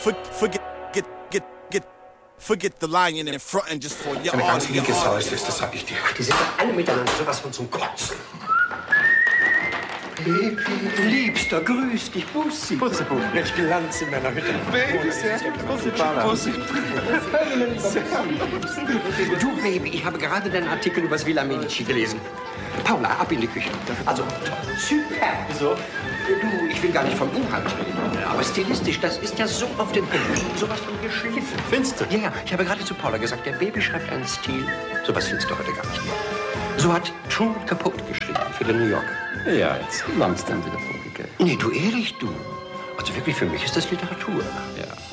Forget the lion in front and just for your Eine ganz linke Sau ist das sag ich dir. Ach, die sind doch alle miteinander sowas von zum Kotzen. Baby, Liebster, grüß dich, Bussi. Bussi, welch Glanz in meiner Hütte. Baby, sehr Bussi, Bussi. Du, Baby, ich habe gerade deinen Artikel über das Villa Medici gelesen. Paula, ab in die Küche. Also, super. Wieso? Du, ich will gar nicht vom Inhalt reden, aber stilistisch, das ist ja so auf den Punkt. Sowas von geschliffen. Findest du? Ja, ich habe gerade zu Paula gesagt, der Baby schreibt einen Stil. Sowas findest du heute gar nicht mehr. So hat Truman Capote geschrieben für den New Yorker. Ja, jetzt langsam wieder vorgegeben. Nee, du ehrlich, du. Also wirklich, für mich ist das Literatur. Ja.